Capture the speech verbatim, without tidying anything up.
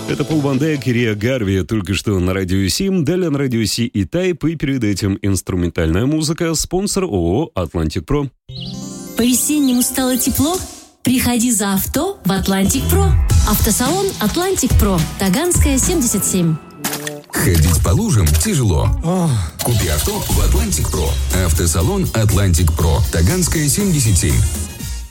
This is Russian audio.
Это Пол Ван Дайк и Риа Гарви только что на радио Сим, далее на радио Си и Тайп, и перед этим инструментальная музыка, спонсор ООО «Атлантик Про». По-весеннему стало тепло? Приходи за авто в «Атлантик Про». Автосалон «Атлантик Про», Таганская, семьдесят семь. Ходить по лужам тяжело. Купи авто в «Атлантик Про». Автосалон «Атлантик Про», Таганская, семьдесят семь.